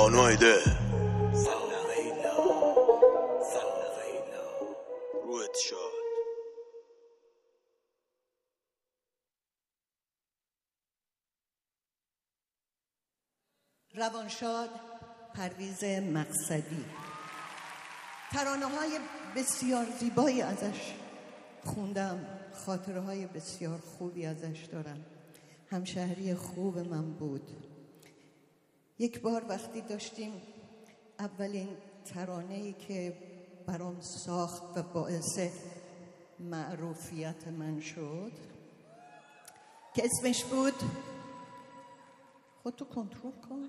بانو ایده روحت شاد. روانشاد پرویز مقصدی. ترانه‌های بسیار زیبایی ازش خوندم، خاطره‌های بسیار خوبی ازش دارم. همشهری خوب من بود. یک بار وقتی داشتیم اولین ترانه‌ای که برام ساخت و باعث معروفیت من شد که اسمش بود، خودتو کنترل کن،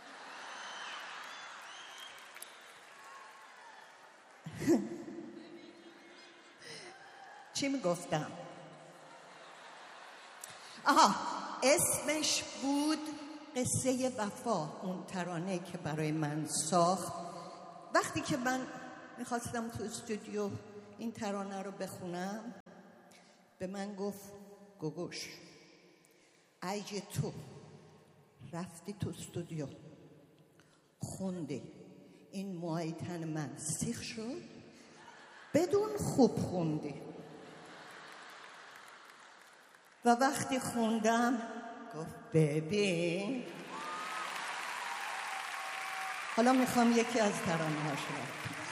چی میگفتم؟ اسمش بود قصه وفا. اون ترانه که برای من ساخت، وقتی که من میخواستم تو استودیو این ترانه رو بخونم، به من گفت گوگوش ایجه تو رفتی تو استودیو خوندی، این موهای تن من سیخ شد، بدون خوب خوندی. و وقتی خوندم گفت ببین. حالا میخوام یکی از ترانه‌هاش رو